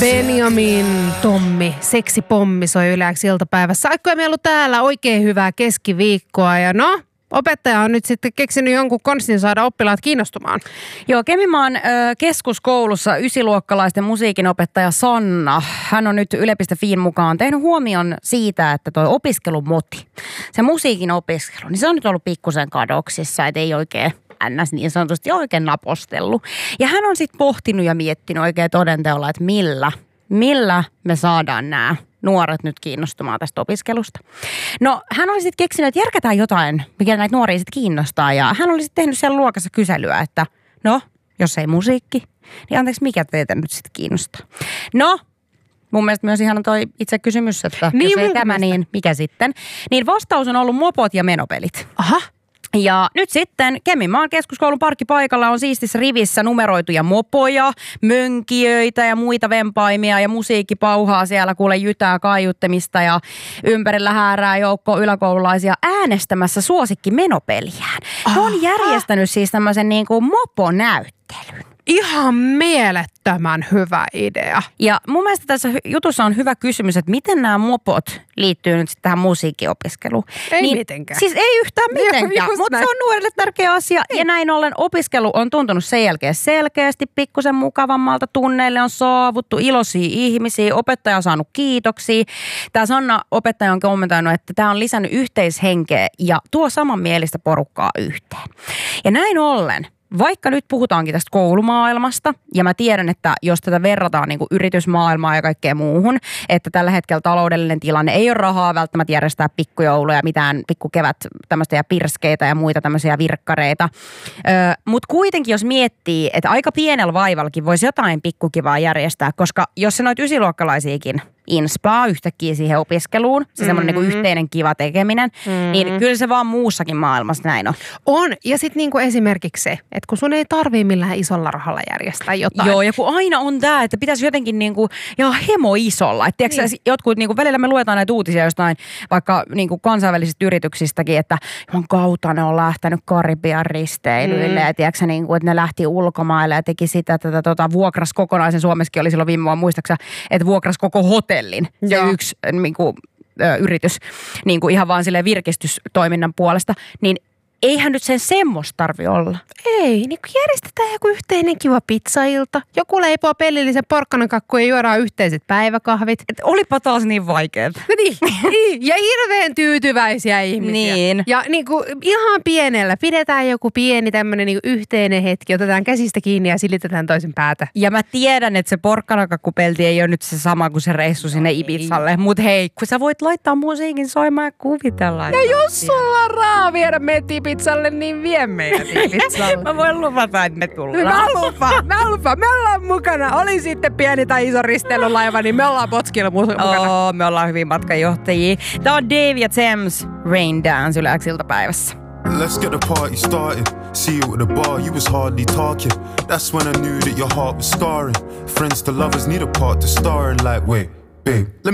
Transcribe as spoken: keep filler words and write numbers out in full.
Benjamin Tommi, seksipommi soi Yleäksi iltapäivässä. Aikku ja Mielu täällä, oikein hyvää keskiviikkoa ja no, opettaja on nyt sitten keksinyt jonkun konstin saada oppilaat kiinnostumaan. Joo, Kemimaan ö, keskuskoulussa ysiluokkalaisten musiikinopettaja Sanna, hän on nyt Yle piste fiin mukaan tehnyt huomion siitä, että toi opiskelumoti, se musiikin opiskelu, niin se on nyt ollut pikkusen kadoksissa, et ei oikein ns. Niin sanotusti oikein napostellut. Ja hän on sitten pohtinut ja miettinyt oikein todenteolla, että millä, millä me saadaan nämä nuoret nyt kiinnostumaan tästä opiskelusta. No, hän oli sitten keksinyt, että järkätään jotain, mikä näitä nuoria sitten kiinnostaa. Ja hän oli sitten tehnyt siellä luokassa kyselyä, että no, jos ei musiikki, niin anteeksi, mikä teitä nyt sitten kiinnostaa? No, mun mielestä myös ihan toi itse kysymys, että niin, jos ei tämä, mielestä. Niin mikä sitten? Niin vastaus on ollut mopot ja menopelit. Aha. Ja nyt sitten Keminmaan keskuskoulun parkkipaikalla on siistissä rivissä numeroituja mopoja, mönkijöitä ja muita vempaimia ja musiikki pauhaa siellä kuule jytää kaiuttamista ja ympärillä häärää joukko yläkoululaisia äänestämässä suosikki menopeliään. He on järjestänyt siis tämmöisen niin kuin moponäyttelyn. Ihan mielettömän hyvä idea. Ja mun mielestä tässä jutussa on hyvä kysymys, että miten nämä mopot liittyy nyt sitten tähän musiikkiopiskeluun. Ei niin, mitenkään. Siis ei yhtään mitenkään, mutta se on nuorille tärkeä asia. Ei. Ja näin ollen opiskelu on tuntunut sen jälkeen selkeästi pikkusen mukavammalta. Tunneille on saavuttu iloisia ihmisiä, opettaja on saanut kiitoksia. Tämä Sanna opettaja on kommentoinut, että tämä on lisännyt yhteishenkeä ja tuo samanmielistä porukkaa yhteen. Ja näin ollen, vaikka nyt puhutaankin tästä koulumaailmasta, ja mä tiedän, että jos tätä verrataan niin kuin yritysmaailmaan ja kaikkeen muuhun, että tällä hetkellä taloudellinen tilanne ei ole rahaa välttämättä järjestää pikkujouluja, mitään pikkukevät tämmöisiä pirskeitä ja muita tämmöisiä virkkareita. Öö, Mutta kuitenkin jos miettii, että aika pienellä vaivallakin voisi jotain pikkukivaa järjestää, koska jos se noita ysiluokkalaisiakin inspaa yhtäkkiä siihen opiskeluun, se semmoinen mm-hmm. niinku yhteinen kiva tekeminen, mm-hmm. niin kyllä se vaan muussakin maailmassa näin on. On, ja sitten niinku esimerkiksi se, että kun sun ei tarvii millään isolla rahalla järjestää jotain. Joo, ja kun aina on tää, että pitäisi jotenkin niinku, ja hemo isolla. Että tiiäksä, niin. jotkut, niinku, välillä me luetaan näitä uutisia jostain vaikka niinku kansainvälisistä yrityksistäkin, että on kautta ne on lähtenyt Karibian risteilyille, mm. ja tiiäksä, niinku, että ne lähti ulkomaille ja teki sitä, että tota, vuokras kokonaisen, Suomessakin oli silloin viime vuonna, muistaaksä, että vuokras koko hotellin, se Joo. yksi niinku, ö, yritys, niinku ihan vaan silleen virkistystoiminnan puolesta, niin eihän nyt sen semmoista tarvi olla. Ei, niin kun järjestetään joku yhteinen kiva pizzailta, joku leipoo pellillisen porkkanakakku ja juodaan yhteiset päiväkahvit. Et olipa taas niin vaikeaa. Niin, niin, ja hirveän tyytyväisiä ihmisiä. Niin. Ja niin kuin ihan pienellä pidetään joku pieni tämmöinen niin yhteinen hetki, otetaan käsistä kiinni ja silitetään toisen päätä. Ja mä tiedän, että se porkkanakakkupelti ei ole nyt se sama kuin se reissu sinne Ibizalle. Mutta hei, kun sä voit laittaa musiikin soimaan ja kuvitella. Ja jos sulla on rahaa viedä meitä Ibizalle, niin vie meidät Ibizalle. Mä voin luvata, että me tullaan. Mä lupaan, mä lupaan. Me ollaan mukana. Oli sitten pieni tai iso risteilylaiva, niin me ollaan Potskilla mukana. Oo, me ollaan hyvin matkanjohtajia. Tää on Dave ja Thames, Rain Dance Yleäksi iltapäivässä. Let's get the party started. See you at the bar, you was hardly talking. That's when I knew that your heart was scarring. Friends to lovers need a part to star in, like, wait, babe. Let